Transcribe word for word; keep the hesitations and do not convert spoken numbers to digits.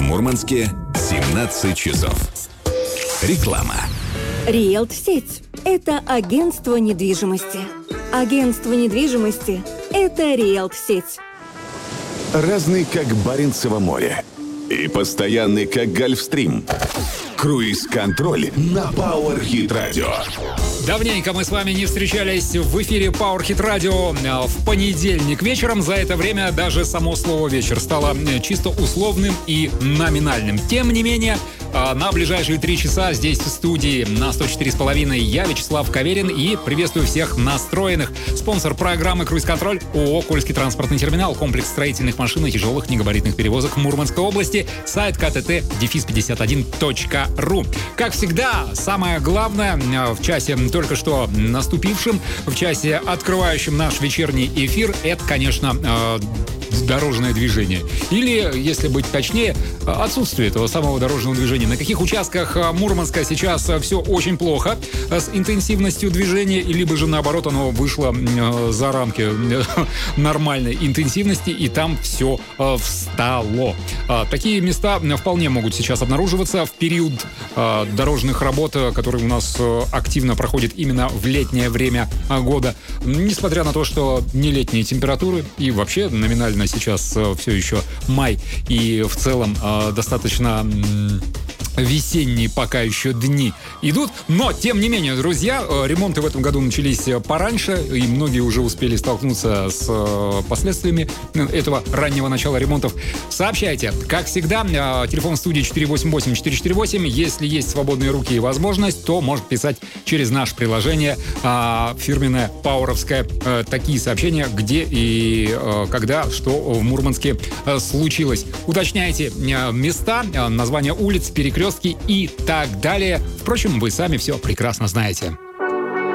В Мурманске семнадцать часов. Реклама. Риэлт-сеть – это агентство недвижимости. Агентство недвижимости – это Риэлт-сеть. Разный, как Баренцево море. И постоянный, как Гольфстрим. Круиз-контроль на Power Hit Radio. Давненько мы с вами не встречались в эфире Power Hit Radio в понедельник вечером. За это время даже само слово «вечер» стало чисто условным и номинальным. Тем не менее, на ближайшие три часа здесь в студии на сто четыре и пять я, Вячеслав Каверин, и приветствую всех настроенных. Спонсор программы «Круиз-контроль» ООО «Кольский транспортный терминал», комплекс строительных машин и тяжелых негабаритных перевозок в Мурманской области, сайт ка тэ тэ пятьдесят один точка ру. Как всегда, самое главное в часе только что наступившем, в часе открывающем наш вечерний эфир, это, конечно, дорожное движение. Или, если быть точнее, отсутствие этого самого дорожного движения. На каких участках Мурманска сейчас все очень плохо с интенсивностью движения, либо же наоборот оно вышло за рамки нормальной интенсивности, и там все встало. Такие места вполне могут сейчас обнаруживаться в период дорожных работ, которые у нас активно проходят именно в летнее время года. Несмотря на то, что не летние температуры и вообще номинально сейчас все еще май, и в целом достаточно весенние пока еще дни идут. Но, тем не менее, друзья, ремонты в этом году начались пораньше, и многие уже успели столкнуться с последствиями этого раннего начала ремонтов. Сообщайте. Как всегда, телефон студии четыре восемь восемь четыре четыре восемь. Если есть свободные руки и возможность, то может писать через наше приложение фирменное, пауэровское, такие сообщения, где и когда, что в Мурманске случилось. Уточняйте места, названия улиц, перекрестки и так далее. Впрочем, вы сами все прекрасно знаете.